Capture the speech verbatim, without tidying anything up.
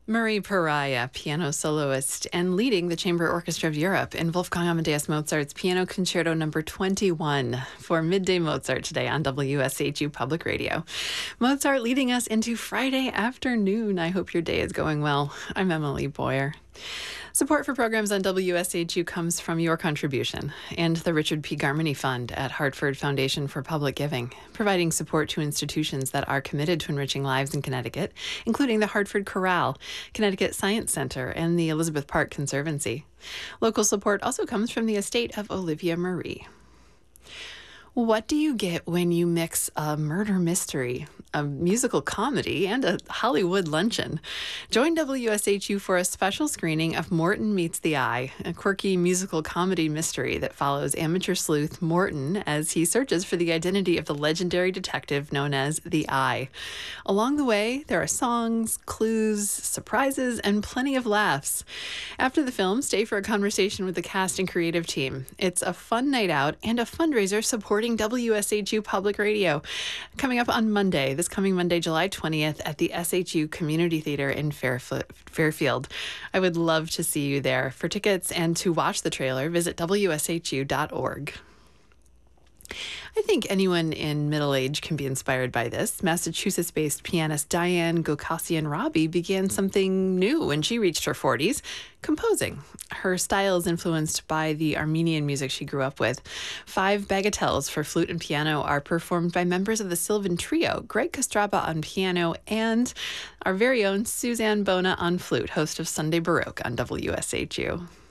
Marie Pariah, piano soloist and leading the Chamber Orchestra of Europe in Wolfgang Amadeus Mozart's Piano Concerto number twenty-one for Midday Mozart today on W S H U Public Radio. Mozart leading us into Friday afternoon. I hope your day is going well. I'm Emily Boyer. Support for programs on W S H U comes from your contribution and the Richard P. Garmany Fund at Hartford Foundation for Public Giving, providing support to institutions that are committed to enriching lives in Connecticut, including the Hartford Chorale, Connecticut Science Center, and the Elizabeth Park Conservancy. Local support also comes from the estate of Olivia Marie. What do you get when you mix a murder mystery, a musical comedy, and a Hollywood luncheon? Join W S H U for a special screening of Morton Meets the Eye, a quirky musical comedy mystery that follows amateur sleuth Morton as he searches for the identity of the legendary detective known as the Eye. Along the way, there are songs, clues, surprises, and plenty of laughs. After the film, stay for a conversation with the cast and creative team. It's a fun night out and a fundraiser supporting W S H U Public Radio. Coming up on Monday, this coming Monday, July twentieth, at the S H U Community Theater in Fairf- Fairfield. I would love to see you there. For tickets and to watch the trailer, visit W S H U dot org. I think anyone in middle age can be inspired by this. Massachusetts-based pianist Diane Gokasian-Robbie began something new when she reached her forties, composing. Her style is influenced by the Armenian music she grew up with. Five bagatelles for flute and piano are performed by members of the Sylvan Trio, Greg Kostraba on piano, and our very own Suzanne Bona on flute, host of Sunday Baroque on W S H U.